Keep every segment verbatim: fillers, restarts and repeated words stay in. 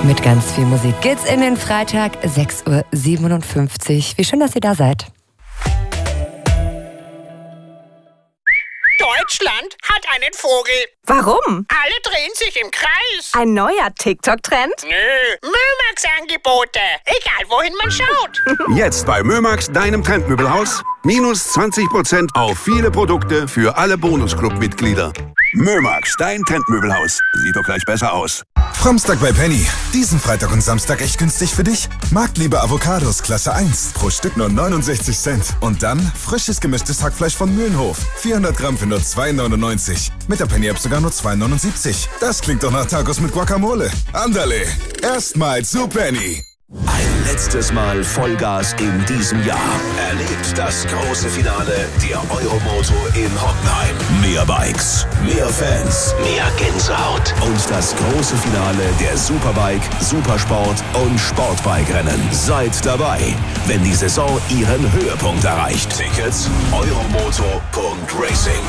Mit ganz viel Musik geht's in den Freitag, sechs Uhr siebenundfünfzig. Wie schön, dass ihr da seid. Deutschland hat einen Vogel. Warum? Alle drehen sich im Kreis. Ein neuer TikTok-Trend? Nö, Mömax-Angebote. Egal, wohin man schaut. Jetzt bei Mömax, deinem Trendmöbelhaus. Minus zwanzig Prozent auf viele Produkte für alle Bonusclub-Mitglieder. Mömax, dein Trendmöbelhaus. Sieht doch gleich besser aus. Framstag bei Penny. Diesen Freitag und Samstag echt günstig für dich? Marktliebe Avocados Klasse eins. Pro Stück nur neunundsechzig Cent. Und dann frisches gemischtes Hackfleisch von Mühlenhof. vierhundert Gramm für nur zwei neunundneunzig. Mit der Penny-App sogar nur zwei neunundsiebzig. Das klingt doch nach Tacos mit Guacamole. Andale. Erstmal zu Penny. Ein letztes Mal Vollgas in diesem Jahr. Erlebt das große Finale der Euromoto in Hockenheim. Mehr Bikes, mehr Fans, mehr Gänsehaut. Und das große Finale der Superbike, Supersport und Sportbike-Rennen. Seid dabei, wenn die Saison ihren Höhepunkt erreicht. Tickets euromoto punkt racing.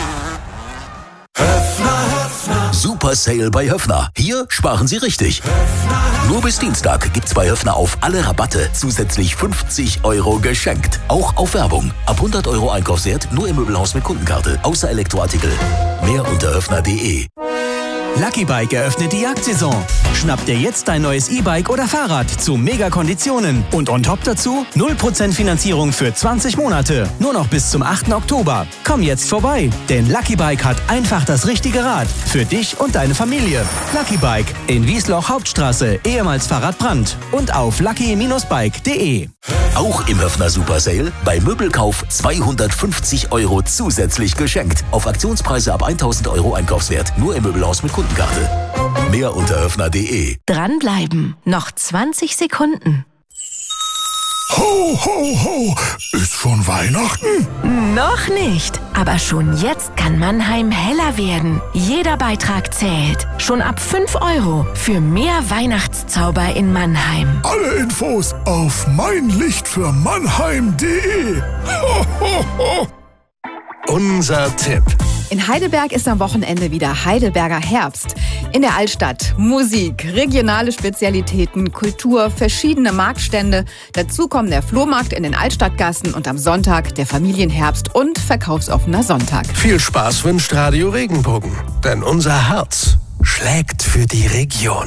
Super Sale bei Höffner. Hier sparen Sie richtig. Nur bis Dienstag gibt's bei Höffner auf alle Rabatte zusätzlich fünfzig Euro geschenkt. Auch auf Werbung. Ab hundert Euro Einkaufswert nur im Möbelhaus mit Kundenkarte. Außer Elektroartikel. Mehr unter höffner punkt de. Lucky Bike eröffnet die Jagdsaison. Schnapp dir jetzt dein neues E-Bike oder Fahrrad zu Mega-Konditionen. Und on top dazu null Prozent Finanzierung für zwanzig Monate. Nur noch bis zum achten Oktober. Komm jetzt vorbei, denn Lucky Bike hat einfach das richtige Rad. Für dich und deine Familie. Lucky Bike in Wiesloch Hauptstraße, ehemals Fahrradbrand. Und auf lucky Bindestrich bike punkt de. Auch im Höffner Super Sale bei Möbelkauf zweihundertfünfzig Euro zusätzlich geschenkt. Auf Aktionspreise ab tausend Euro Einkaufswert. Nur im Möbelhaus mit Kundenkarte. Mehr unter höffner punkt de. Dranbleiben. Noch zwanzig Sekunden. Ho, ho, ho. Ist schon Weihnachten? Noch nicht. Aber schon jetzt kann Mannheim heller werden. Jeder Beitrag zählt. Schon ab fünf Euro für mehr Weihnachtszauber in Mannheim. Alle Infos auf meinlichtfürmannheim punkt de. Ho, ho, ho. Unser Tipp. In Heidelberg ist am Wochenende wieder Heidelberger Herbst. In der Altstadt Musik, regionale Spezialitäten, Kultur, verschiedene Marktstände. Dazu kommen der Flohmarkt in den Altstadtgassen und am Sonntag der Familienherbst und verkaufsoffener Sonntag. Viel Spaß wünscht Radio Regenbogen, denn unser Herz schlägt für die Region.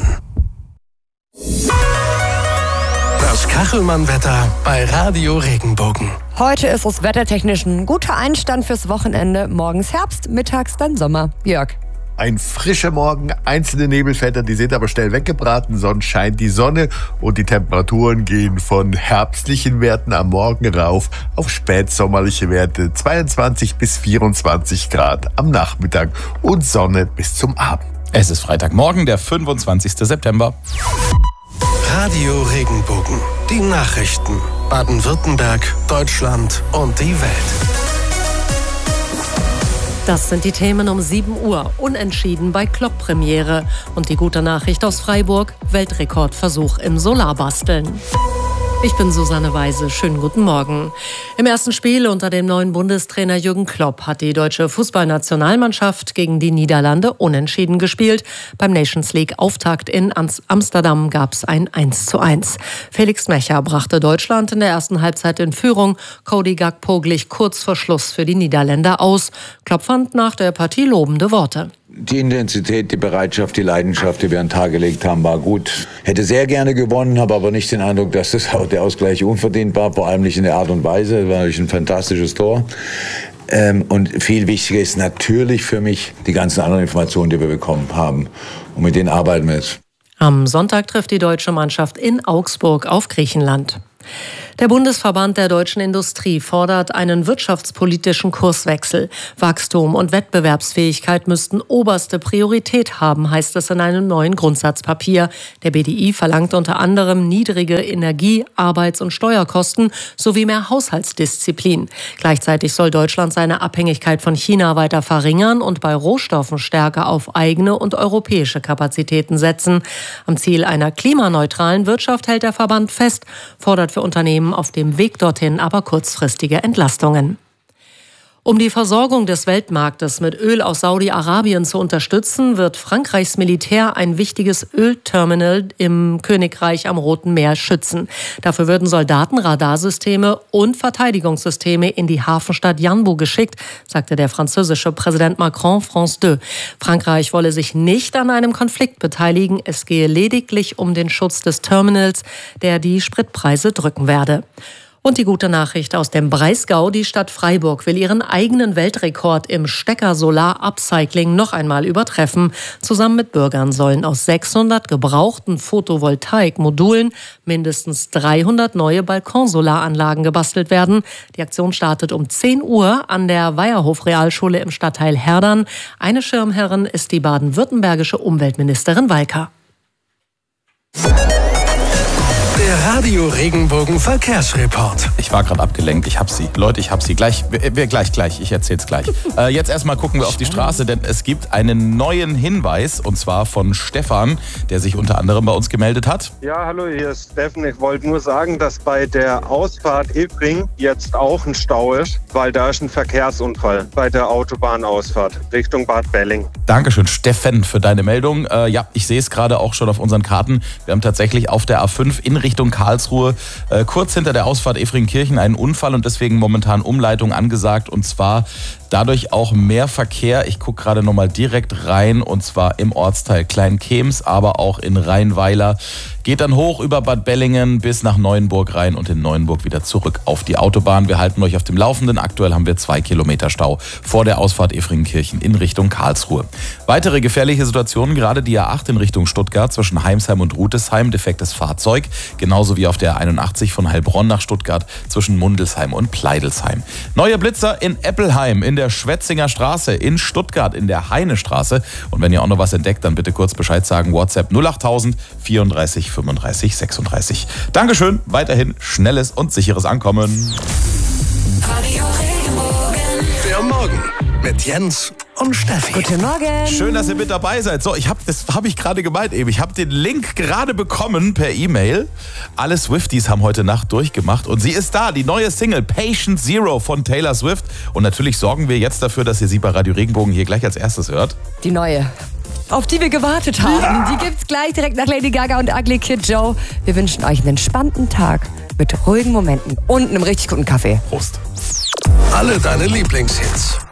Das Kachelmann-Wetter bei Radio Regenbogen. Heute ist es wettertechnisch ein guter Einstand fürs Wochenende. Morgens Herbst, mittags dann Sommer. Jörg. Ein frischer Morgen, einzelne Nebelfelder, die sind aber schnell weggebraten, sonst scheint die Sonne und die Temperaturen gehen von herbstlichen Werten am Morgen rauf auf spätsommerliche Werte, zweiundzwanzig bis vierundzwanzig Grad am Nachmittag und Sonne bis zum Abend. Es ist Freitagmorgen, der fünfundzwanzigster September. Radio Regenbogen, die Nachrichten, Baden-Württemberg, Deutschland und die Welt. Das sind die Themen um sieben Uhr. Unentschieden bei Klopp-Premiere. Und die gute Nachricht aus Freiburg, Weltrekordversuch im Solarbasteln. Ich bin Susanne Weise. Schönen guten Morgen. Im ersten Spiel unter dem neuen Bundestrainer Jürgen Klopp hat die deutsche Fußballnationalmannschaft gegen die Niederlande unentschieden gespielt. Beim Nations League Auftakt in Amsterdam gab es ein eins zu eins. Felix Mecher brachte Deutschland in der ersten Halbzeit in Führung. Cody Gakpo glich kurz vor Schluss für die Niederländer aus. Klopp fand nach der Partie lobende Worte. Die Intensität, die Bereitschaft, die Leidenschaft, die wir an den Tag gelegt haben, war gut. Hätte sehr gerne gewonnen, habe aber nicht den Eindruck, dass das auch der Ausgleich unverdient war, vor allem nicht in der Art und Weise. Das war natürlich ein fantastisches Tor. Ähm, und viel wichtiger ist natürlich für mich die ganzen anderen Informationen, die wir bekommen haben. Und mit denen arbeiten wir jetzt. Am Sonntag trifft die deutsche Mannschaft in Augsburg auf Griechenland. Der Bundesverband der deutschen Industrie fordert einen wirtschaftspolitischen Kurswechsel. Wachstum und Wettbewerbsfähigkeit müssten oberste Priorität haben, heißt es in einem neuen Grundsatzpapier. Der B D I verlangt unter anderem niedrige Energie-, Arbeits- und Steuerkosten sowie mehr Haushaltsdisziplin. Gleichzeitig soll Deutschland seine Abhängigkeit von China weiter verringern und bei Rohstoffen stärker auf eigene und europäische Kapazitäten setzen. Am Ziel einer klimaneutralen Wirtschaft hält der Verband fest, fordert für Unternehmen auf dem Weg dorthin aber kurzfristige Entlastungen. Um die Versorgung des Weltmarktes mit Öl aus Saudi-Arabien zu unterstützen, wird Frankreichs Militär ein wichtiges Ölterminal im Königreich am Roten Meer schützen. Dafür würden Soldaten, Radarsysteme und Verteidigungssysteme in die Hafenstadt Yanbu geschickt, sagte der französische Präsident Macron France zwei. Frankreich wolle sich nicht an einem Konflikt beteiligen. Es gehe lediglich um den Schutz des Terminals, der die Spritpreise drücken werde. Und die gute Nachricht aus dem Breisgau: Die Stadt Freiburg will ihren eigenen Weltrekord im Stecker-Solar-Upcycling noch einmal übertreffen. Zusammen mit Bürgern sollen aus sechshundert gebrauchten Photovoltaik-Modulen mindestens dreihundert neue Balkonsolaranlagen gebastelt werden. Die Aktion startet um zehn Uhr an der Weierhof-Realschule im Stadtteil Herdern. Eine Schirmherrin ist die baden-württembergische Umweltministerin Walker. Der Radio Regenbogen Verkehrsreport. Ich war gerade abgelenkt, ich hab sie. Leute, ich hab sie. Gleich, wir, gleich, gleich, ich erzähl's gleich. äh, jetzt erstmal gucken wir auf die Straße, denn es gibt einen neuen Hinweis, und zwar von Stefan, der sich unter anderem bei uns gemeldet hat. Ja, hallo, hier ist Steffen. Ich wollte nur sagen, dass bei der Ausfahrt Efring jetzt auch ein Stau ist, weil da ist ein Verkehrsunfall bei der Autobahnausfahrt Richtung Bad Belling. Dankeschön, Steffen, für deine Meldung. Äh, ja, ich sehe es gerade auch schon auf unseren Karten. Wir haben tatsächlich auf der A fünf in Richtung Karlsruhe äh, kurz hinter der Ausfahrt Efringkirchen einen Unfall und deswegen momentan Umleitung angesagt, und zwar dadurch auch mehr Verkehr. Ich gucke gerade nochmal direkt rein, und zwar im Ortsteil Kleinkems, aber auch in Rheinweiler. Geht dann hoch über Bad Bellingen bis nach Neuenburg rein und in Neuenburg wieder zurück auf die Autobahn. Wir halten euch auf dem Laufenden. Aktuell haben wir zwei Kilometer Stau vor der Ausfahrt Efringkirchen in Richtung Karlsruhe. Weitere gefährliche Situationen, gerade die A acht in Richtung Stuttgart zwischen Heimsheim und Rutesheim, defektes Fahrzeug. Genauso wie auf der einundachtzig von Heilbronn nach Stuttgart zwischen Mundelsheim und Pleidelsheim. Neue Blitzer in Eppelheim, in der Schwetzinger Straße, in Stuttgart, in der Heinestraße. Und wenn ihr auch noch was entdeckt, dann bitte kurz Bescheid sagen. WhatsApp null acht null null vierunddreißig fünfunddreißig sechsunddreißig. Dankeschön, weiterhin schnelles und sicheres Ankommen. Der Morgen mit Jens und Steffi. Guten Morgen. Schön, dass ihr mit dabei seid. So, ich hab, das habe ich gerade gemeint eben. Ich habe den Link gerade bekommen per E-Mail. Alle Swifties haben heute Nacht durchgemacht und sie ist da, die neue Single Patient Zero von Taylor Swift. Und natürlich sorgen wir jetzt dafür, dass ihr sie bei Radio Regenbogen hier gleich als erstes hört. Die neue, auf die wir gewartet haben. Ja. Die gibt's gleich direkt nach Lady Gaga und Ugly Kid Joe. Wir wünschen euch einen entspannten Tag mit ruhigen Momenten und einem richtig guten Kaffee. Prost. Alle deine Lieblingshits